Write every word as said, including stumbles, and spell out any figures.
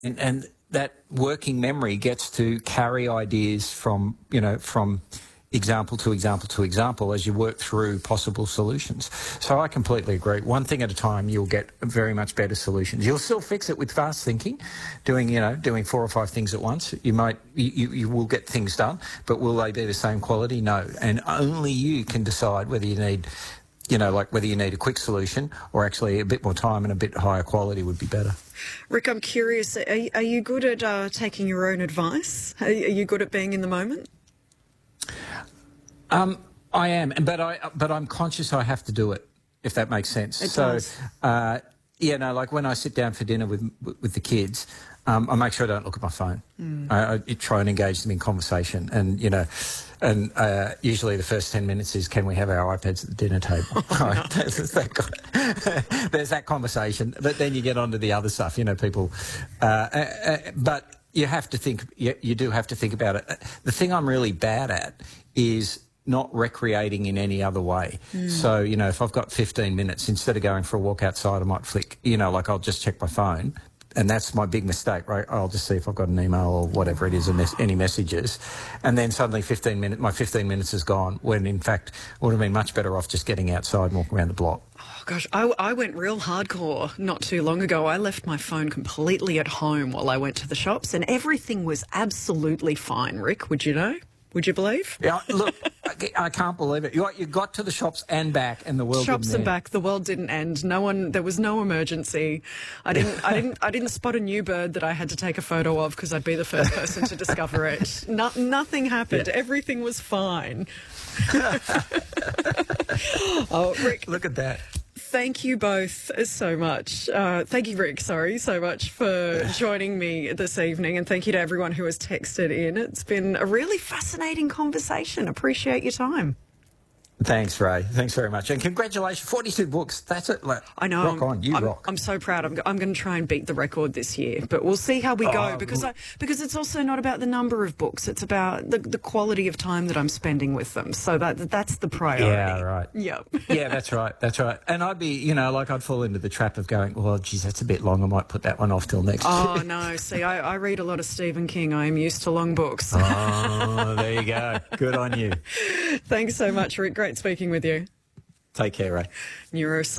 And, and that working memory gets to carry ideas from, you know, from example to example to example as you work through possible solutions. So I completely agree. One thing at a time, you'll get very much better solutions. You'll still fix it with fast thinking, doing, you know, doing four or five things at once. You might, you, you will get things done, but will they be the same quality? No. And only you can decide whether you need, you know, like whether you need a quick solution or actually a bit more time and a bit higher quality would be better. Rick, I'm curious, are, are you good at uh, taking your own advice? Are, are you good at being in the moment? Um, I am, but I but I'm conscious I have to do it, if that makes sense. It so, does. Uh, yeah, no, like when I sit down for dinner with with the kids, um, I make sure I don't look at my phone. Mm. I, I try and engage them in conversation, and you know, and uh, usually the first ten minutes is, can we have our iPads at the dinner table? Oh, right? no. There's, that, there's that conversation, but then you get on to the other stuff. You know, people, uh, uh, but you have to think. You, you do have to think about it. The thing I'm really bad at is not recreating in any other way. Mm. So, you know, if I've got fifteen minutes, instead of going for a walk outside, I might flick, you know, like I'll just check my phone. And that's my big mistake, right? I'll just see if I've got an email or whatever it is, or mes- any messages. And then suddenly fifteen minutes, my fifteen minutes is gone, when in fact I would have been much better off just getting outside and walking around the block. Oh, gosh, I, I went real hardcore not too long ago. I left my phone completely at home while I went to the shops, and everything was absolutely fine, Rick, would you know? Would you believe? Yeah, look, I can't believe it. You got, you got to the shops and back, and the world shops didn't and end. back. The world didn't end. No one. There was no emergency. I didn't. I didn't. I didn't spot a new bird that I had to take a photo of because I'd be the first person to discover it. No, nothing happened. Yeah. Everything was fine. Oh, Rick! Look at that. Thank you both so much. Uh, thank you, Rick, sorry, so much for joining me this evening, and thank you to everyone who has texted in. It's been a really fascinating conversation. Appreciate your time. Thanks, Ray. Thanks very much. And congratulations, forty-two books. That's it. Like, I know. Rock on. You I'm, rock. I'm so proud. I'm, I'm going to try and beat the record this year, but we'll see how we oh, go because I, because it's also not about the number of books. It's about the, the quality of time that I'm spending with them. So that that's the priority. Yeah, right. Yep. Yeah, that's right. That's right. And I'd be, you know, like I'd fall into the trap of going, well, geez, that's a bit long. I might put that one off till next Oh, year. no. See, I, I read a lot of Stephen King. I am used to long books. Oh, there you go. Good on you. Thanks so much, Rick. Great speaking with you. Take care, Ray. Neuroscience.